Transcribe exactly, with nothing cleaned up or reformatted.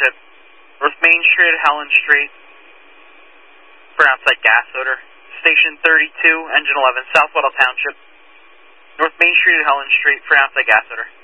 Township. North Main Street at Helen Street for outside gas odor. Station thirty-two, engine eleven, South Weddell Township. North Main Street at Helen Street for outside gas odor.